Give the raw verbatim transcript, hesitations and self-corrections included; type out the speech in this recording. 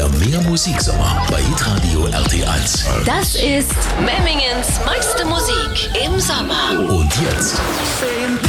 für mehr Musiksommer bei Hitradio R T eins. Das ist Memmingens meiste Musik im Sommer. Und jetzt